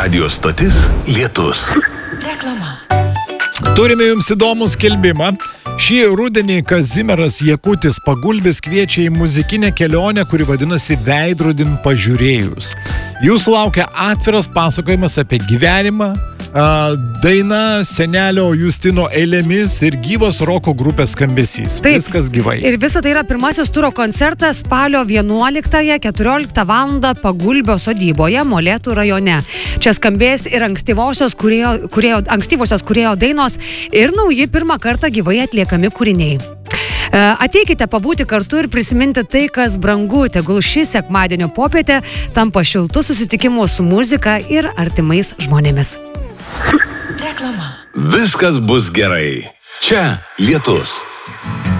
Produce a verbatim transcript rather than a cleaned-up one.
Radio stotis Lietus. Reklama. Turime jums įdomų skelbimą. Šį rudenį Kazimieras Jakutis Pagulbis kviečia į muzikinę kelionę, kuri vadinasi Veidrodin pažiūrėjus. Jūsų laukia atviras pasakojimas apie gyvenimą, daina senelio Justino eilėmis ir gyvos roko grupės skambesys. Taip. Viskas gyvai. Ir visa tai yra pirmasis turo koncertas spalio vienuoliktąją keturioliktą valandą Pagulbio sodyboje, Molėtų rajone. Čia skambės ir ankstyvosios kūrėjo, kūrėjo, ankstyvosios kūrėjo dainos ir nauji pirmą kartą gyvai atliekami kūriniai. Ateikite pabūti kartu ir prisiminti tai, kas brangu, tegul ši sekmadienio popietė tampa šiltų susitikimų su muzika ir artimais žmonėmis. Reklama. Viskas bus gerai. Čia Lietus.